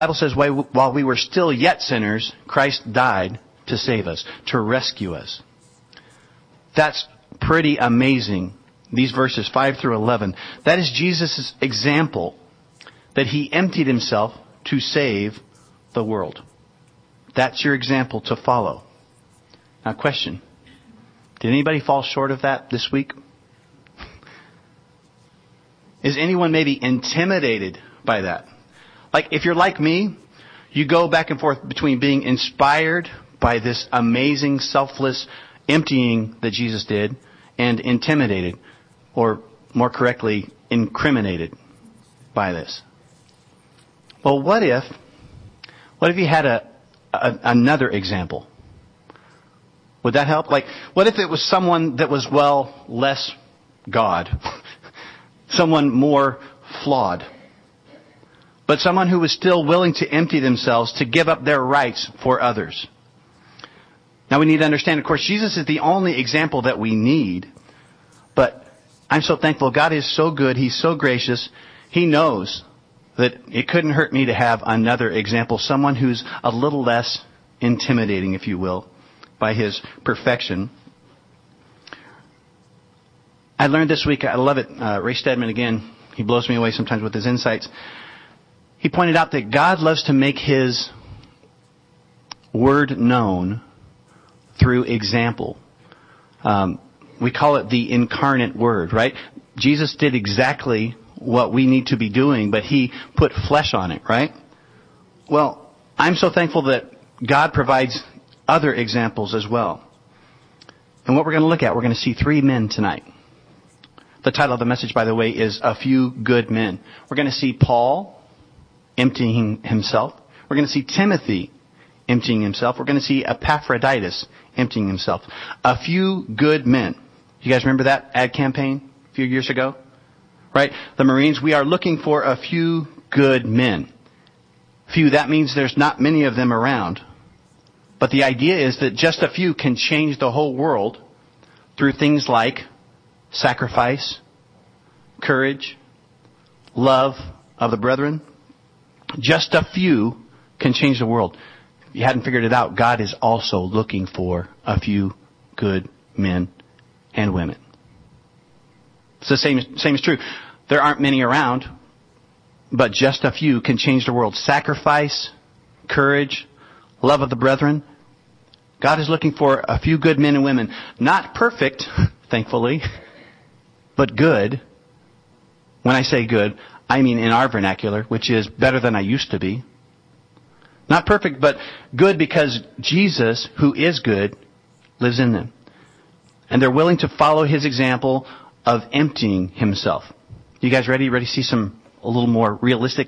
Bible says while we were still yet sinners, Christ died to save us, to rescue us. That's pretty amazing. These verses 5 through 11. That is Jesus' example, that He emptied Himself to save the world. That's your example to follow. Now, question. Did anybody fall short of that this week? Is anyone maybe intimidated by that? Like, if you're like me, you go back and forth between being inspired by this amazing, selfless emptying that Jesus did and intimidated, or more correctly, incriminated by this. Well, what if you had another example? Would that help? Like, what if it was someone that was, less God? Someone more flawed? But someone who was still willing to empty themselves to give up their rights for others. Now we need to understand, of course, Jesus is the only example that we need. But I'm so thankful. God is so good. He's so gracious. He knows that it couldn't hurt me to have another example. Someone who's a little less intimidating, if you will, by His perfection. I learned this week, I love it, Ray Stedman again, he blows me away sometimes with his insights. He pointed out that God loves to make His Word known through example. We call it the incarnate Word, right? Jesus did exactly what we need to be doing, but He put flesh on it, right? Well, I'm so thankful that God provides other examples as well. And what we're going to look at, we're going to see 3 men tonight. The title of the message, by the way, is A Few Good Men. We're going to see Paul emptying himself. We're going to see Timothy emptying himself. We're going to see Epaphroditus emptying himself. A few good men. You guys remember that ad campaign a few years ago? Right? The Marines, we are looking for a few good men. Few, that means there's not many of them around. But the idea is that just a few can change the whole world through things like sacrifice, courage, love of the brethren. Just a few can change the world. If you hadn't figured it out, God is also looking for a few good men and women. It's the same is true. There aren't many around, but just a few can change the world. Sacrifice, courage, love of the brethren. God is looking for a few good men and women. Not perfect, thankfully, but good. When I say good, I mean in our vernacular, which is better than I used to be. Not perfect, but good because Jesus, who is good, lives in them. And they're willing to follow His example of emptying Himself. You guys ready? Ready to see a little more realistic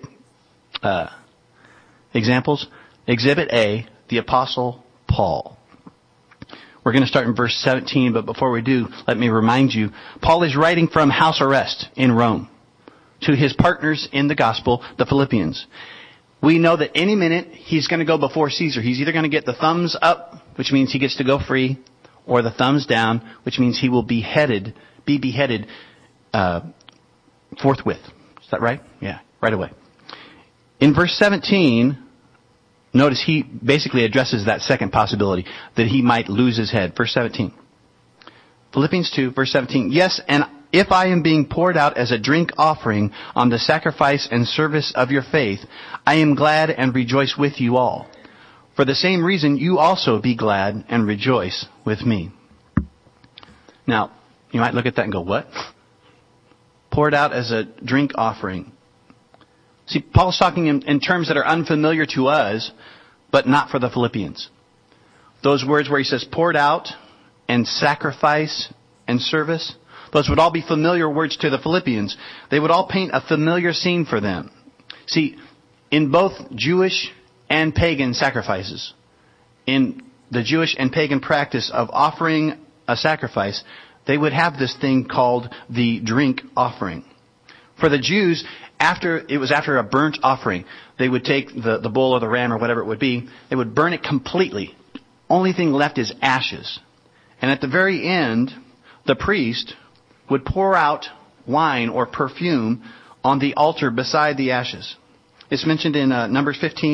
examples? Exhibit A, the Apostle Paul. We're going to start in verse 17, but before we do, let me remind you, Paul is writing from house arrest in Rome to his partners in the gospel, the Philippians. We know that any minute he's going to go before Caesar. He's either going to get the thumbs up, which means he gets to go free, or the thumbs down, which means he will be beheaded forthwith. Is that right? Yeah, right away. In verse 17, notice he basically addresses that second possibility, that he might lose his head. Verse 17. Philippians 2, verse 17. Yes, and if I am being poured out as a drink offering on the sacrifice and service of your faith, I am glad and rejoice with you all. For the same reason, you also be glad and rejoice with me. Now, you might look at that and go, what? Poured out as a drink offering. See, Paul's talking in terms that are unfamiliar to us, but not for the Philippians. Those words where he says poured out and sacrifice and service, those would all be familiar words to the Philippians. They would all paint a familiar scene for them. See, in both Jewish and pagan sacrifices, in the Jewish and pagan practice of offering a sacrifice, they would have this thing called the drink offering. For the Jews, after a burnt offering, they would take the bull or the ram or whatever it would be, they would burn it completely. Only thing left is ashes. And at the very end, the priest would pour out wine or perfume on the altar beside the ashes. It's mentioned in Numbers 15.